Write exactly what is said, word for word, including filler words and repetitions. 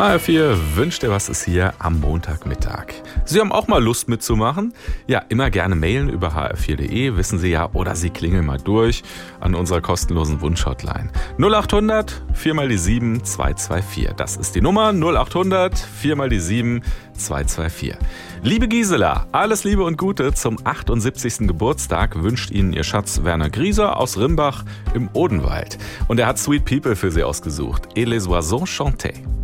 H R vier wünscht dir was ist hier am Montagmittag. Sie haben auch mal Lust mitzumachen? Ja, immer gerne mailen über h r vier punkt de, wissen Sie ja, oder Sie klingeln mal durch an unserer kostenlosen Wunschhotline. null acht hundert vier mal die sieben zwei zwei vier. Das ist die Nummer null acht hundert vier mal die sieben zwei zwei vier. Liebe Gisela, alles Liebe und Gute zum achtundsiebzigsten Geburtstag wünscht Ihnen Ihr Schatz Werner Grieser aus Rimbach im Odenwald. Und er hat Sweet People für Sie ausgesucht. Et les oiseaux chantaient.